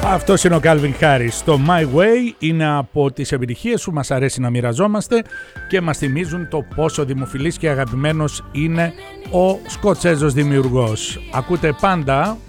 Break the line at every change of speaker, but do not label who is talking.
Αυτός είναι ο Calvin Harris. Το My Way είναι από τις επιτυχίες που μας αρέσει να μοιραζόμαστε και μας θυμίζουν το πόσο δημοφιλής και αγαπημένος είναι ο Σκοτσέζος δημιουργός. Ακούτε πάντα